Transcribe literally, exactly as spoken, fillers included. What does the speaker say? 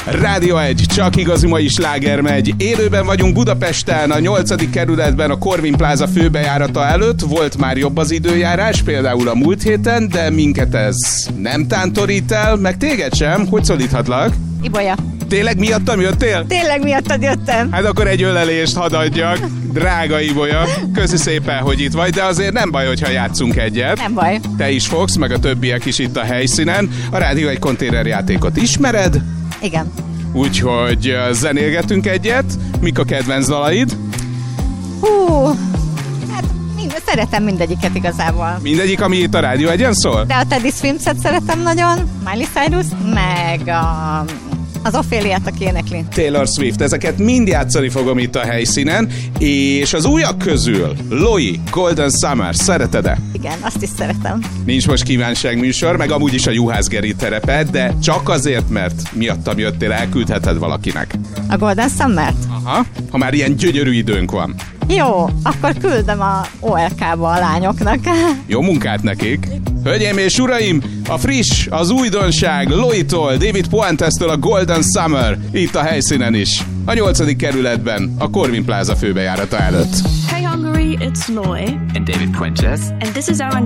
Rádió egy, csak igazi mai sláger megy. Élőben vagyunk Budapesten, a nyolcadik kerületben, a Corvin Plaza főbejárata előtt. Volt már jobb az időjárás, például a múlt héten, de minket ez nem tántorít el, meg téged sem. Hogy szólíthatlak? Ibolya. Tényleg miattam jöttél? Tényleg miattad jöttem. Hát akkor egy ölelést hadd adjak. Drága Ibolya, köszi szépen, hogy itt vagy, de azért nem baj, hogyha játszunk egyet. Nem baj. Te is fogsz, meg a többiek is itt a helyszínen. A Rádió egy konténerjátékot ismered? Igen. Úgyhogy zenélgetünk egyet. Mik a kedvenc dalaid? Hú, hát mind, szeretem mindegyiket igazából. Mindegyik, ami itt a Rádió egyen szól? De a Teddy Swims-et szeretem nagyon, Miley Cyrus, meg a... az Ophéliát, aki énekli. Taylor Swift, ezeket mind játszani fogom itt a helyszínen, és az újak közül Loi, Golden Summer, szereted-e? Igen, azt is szeretem. Nincs most kívánság műsor, meg amúgy is a Juhász Geri terepe, de csak azért, mert miattam jöttél, elküldheted valakinek. A Golden Summer-t? Aha, ha már ilyen gyönyörű időnk van. Jó, akkor küldöm a o el ká-ba a lányoknak. Jó munkát nekik! Hölgyeim és uraim, a friss, az újdonság Loitól, David Puentestől a Golden Summer itt a helyszínen is. A nyolcadik kerületben, a Corvin Plaza főbejárata előtt. Hey Hungary, it's Loy and David Puentes, and this is our